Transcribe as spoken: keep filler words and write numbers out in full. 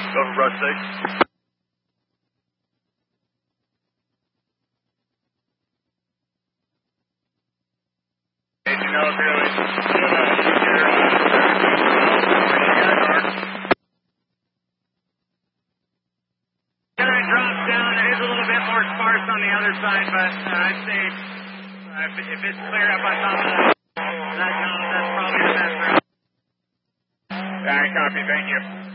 Over brush six. You know, really, It drops down. It is a little bit more sparse on the other side, but uh, I'd say uh, if, if it's clear up on top of that, that, that's probably the best route. All right, copy. Thank you.